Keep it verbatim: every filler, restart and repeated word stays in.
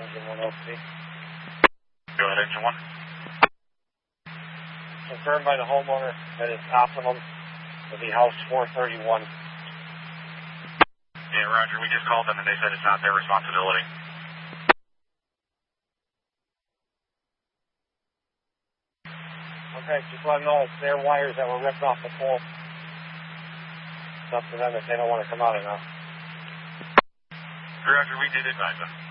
Engine one O C. Go ahead, Engine one. Confirmed by the homeowner that it's optimum for the house four thirty-one. Yeah, Roger. We just called them and they said it's not their responsibility. Okay, just let them know it's their wires that were ripped off the pole. It's up to them if they don't want to come out or not. Roger, we did advise them.